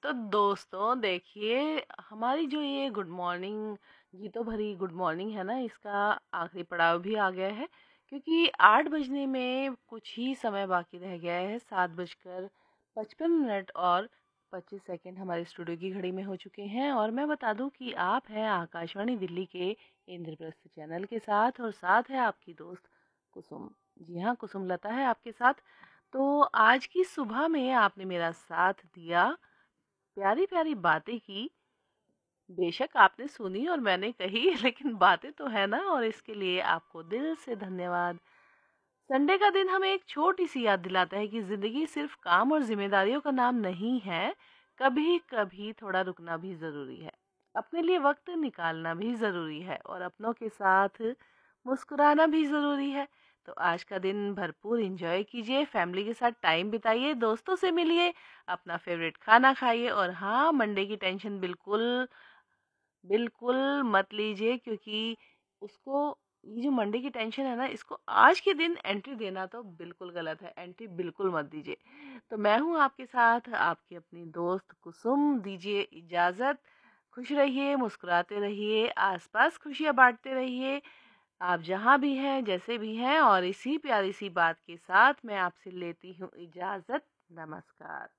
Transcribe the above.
तो दोस्तों देखिए, हमारी जो ये गुड मॉर्निंग गीतों भरी गुड मॉर्निंग है ना, इसका आखिरी पड़ाव भी आ गया है। क्योंकि 8 बजने में कुछ ही समय बाकी रह गया है। 7 बजकर 55 मिनट और 25 सेकंड हमारे स्टूडियो की घड़ी में हो चुके हैं। और मैं बता दूं कि आप हैं आकाशवाणी दिल्ली के इंद्रप्रस्थ चैनल के साथ, और साथ है आपकी दोस्त कुसुम। जी हाँ, कुसुम लता है आपके साथ। तो आज की सुबह में आपने मेरा साथ दिया, प्यारी-प्यारी बातें की। बेशक आपने सुनी और मैंने कही लेकिन बातें तो है ना, और इसके लिए आपको दिल से धन्यवाद। संडे का दिन हमें एक छोटी-सी याद दिलाता है कि ज़िंदगी सिर्फ काम और ज़िम्मेदारियों का नाम नहीं है। कभी-कभी थोड़ा रुकना भी ज़रूरी है। अपने लिए वक़्त निकालना भी ज़रूरी है, और अपनों के साथ मुस्कुराना भी ज़रूरी है। तो आज का दिन भरपूर एन्जॉय कीजिए, फैमिली के साथ टाइम बिताइए, दोस्तों से मिलिए, अपना फ़ेवरेट खाना खाइए। और हाँ, मंडे की टेंशन बिल्कुल बिल्कुल मत लीजिए, क्योंकि उसको, ये जो मंडे की टेंशन है ना, इसको आज के दिन एंट्री देना तो बिल्कुल गलत है। एंट्री बिल्कुल मत दीजिए। तो मैं हूँ आपके साथ, आपकी अपनी दोस्त कुसुम। दीजिए इजाज़त। खुश रहिए, मुस्कुराते रहिए, आसपास खुशियाँ बाँटते रहिए। आप जहाँ भी हैं, जैसे भी हैं, और इसी प्यारी सी बात के साथ मैं आपसे लेती हूँ इजाज़त। नमस्कार।